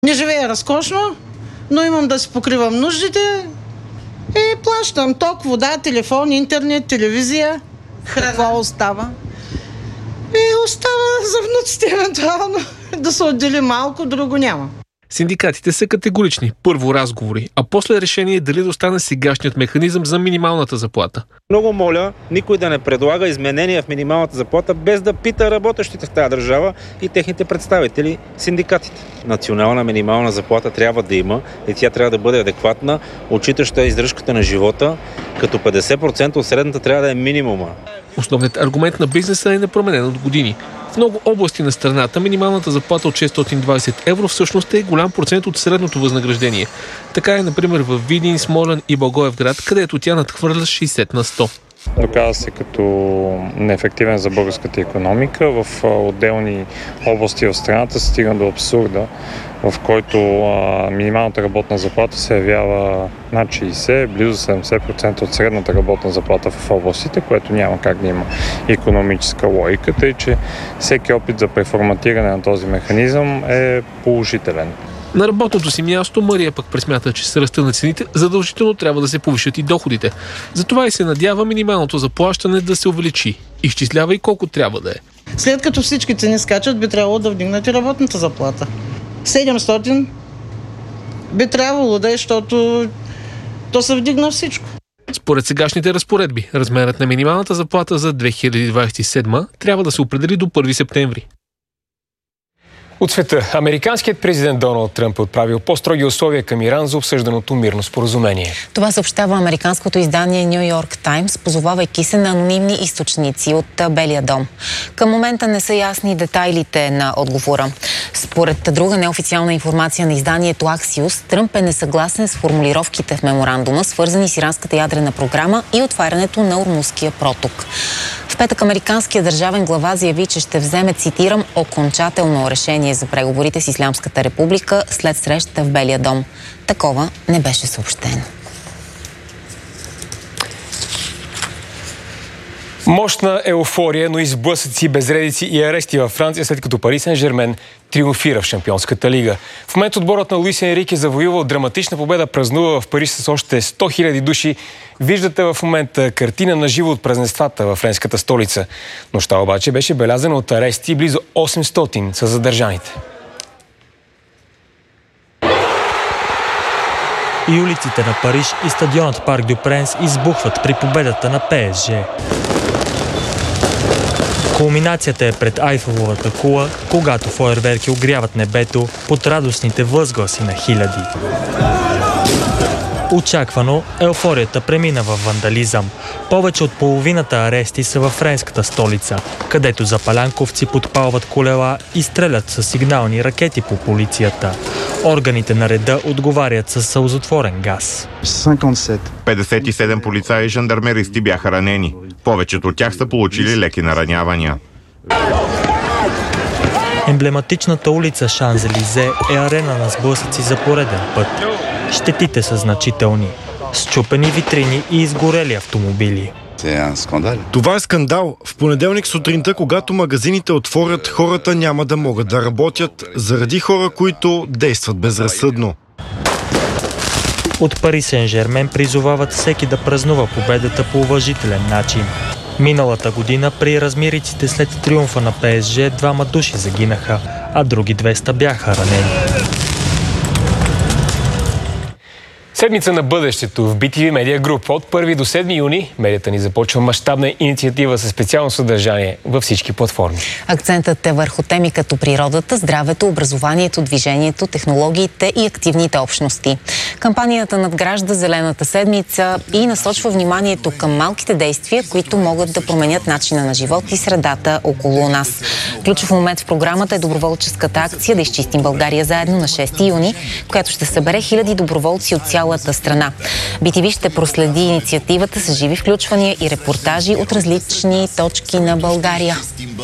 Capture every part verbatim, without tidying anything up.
Не живея разкошно, но имам да си покривам нуждите и плащам ток, вода, телефон, интернет, телевизия, храна остава. И остава за внуците евентуално да се отдели малко, друго няма. Синдикатите са категорични. Първо разговори, а после решение дали да остане сегашният механизъм за минималната заплата. Много моля никой да не предлага изменения в минималната заплата, без да пита работещите в тази държава и техните представители, синдикатите. Национална минимална заплата трябва да има и тя трябва да бъде адекватна, отчитаща издръжката на живота, като петдесет процента от средната трябва да е минимума. Основният аргумент на бизнеса е непроменен от години. В много области на страната минималната заплата от шестстотин и двадесет евро всъщност е голям процент от средното възнаграждение. Така е, например, в Видин, Смолян и Благоевград, където тя надхвърля шейсет на сто. Доказва се като неефективен за българската икономика. В отделни области в страната се стигна до абсурда, в който а, минималната работна заплата се явява над шейсет, близо седемдесет процента от средната работна заплата в областите, което няма как да има икономическа логика, тъй че всеки опит за преформатиране на този механизъм е положителен. На работното си място Мария пък пресмята, че с ръста на цените задължително трябва да се повишат и доходите. Затова и се надява минималното заплащане да се увеличи. Изчислява и колко трябва да е. След като всички цени скачат, би трябвало да вдигнат и работната заплата. седемстотин би трябвало да е, защото то се вдигна всичко. Според сегашните разпоредби, размерът на минималната заплата за две хиляди двадесет и седма трябва да се определи до първи септември. От света, американският президент Доналд Тръмп е отправил по-строги условия към Иран за обсъжданото мирно споразумение. Това съобщава американското издание Ню Йорк Таймс, позовавайки се на анонимни източници от Белия дом. Към момента не са ясни детайлите на отговора. Според друга неофициална информация на изданието Axios, Тръмп е несъгласен с формулировките в меморандума, свързани с иранската ядрена програма и отварянето на Ормузския проток. В петък американският държавен глава заяви, че ще вземе, цитирам, окончателно решение за преговорите с Ислямската република след срещата в Белия дом. Такова не беше съобщено. Мощна еуфория, но и сблъсъци, безредици и арести във Франция, след като Пари Сен-Жермен триумфира в Шампионската лига. В момента отборът на Луис Енрике завоювал драматична победа, празнува в Париж с още сто хиляди души. Виждате в момента картина на живо от празненствата във френската столица. Нощта обаче беше белязана от арести, близо осемстотин са задържаните. И улиците на Париж и стадионът Парк дю Пренс избухват при победата на Пе Ес Же. Кулминацията е пред Айфеловата кула, когато фойерверки огряват небето под радостните възгласи на хиляди. Очаквано, еуфорията премина в вандализъм. Повече от половината арести са във френската столица, където запалянковци подпалват колела и стрелят с сигнални ракети по полицията. Органите на реда отговарят със сълзотворен газ. петдесет и седем полицаи и жандармеристи бяха ранени. Повечето от тях са получили леки наранявания. Емблематичната улица Шанзелизе е арена на сблъсъци за пореден път. Щетите са значителни. Счупени витрини и изгорели автомобили. Това е скандал. В понеделник сутринта, когато магазините отворят, хората няма да могат да работят заради хора, които действат безразсъдно. От Пари Сен-Жермен призовават всеки да празнува победата по уважителен начин. Миналата година при размириците след триумфа на Пе Ес Же двама души загинаха, а други двеста бяха ранени. Седмица на бъдещето в Би Ти Ви Media Group. От първи до седми юни медията ни започва мащабна инициатива със специално съдържание във всички платформи. Акцентът е върху теми като природата, здравето, образованието, движението, технологиите и активните общности. Кампанията надгражда Зелената седмица и насочва вниманието към малките действия, които могат да променят начина на живот и средата около нас. Ключов момент в програмата е доброволческата акция "Да изчистим България заедно" на шести юни, която ще събере хиляди доброволци от цялата страна. Би Ти Ви ще проследи инициативата с живи включвания и репортажи от различни точки на България.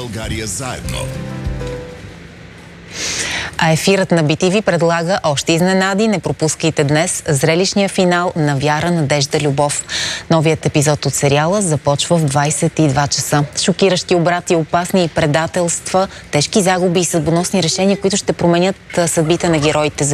А ефирът на Би Ти Ви предлага още изненади. Не пропускайте днес зрелищния финал на "Вяра, надежда, любов". Новият епизод от сериала започва в двадесет и два часа. Шокиращи обрати, опасни предателства, тежки загуби и съдбоносни решения, които ще променят съдбите на героите.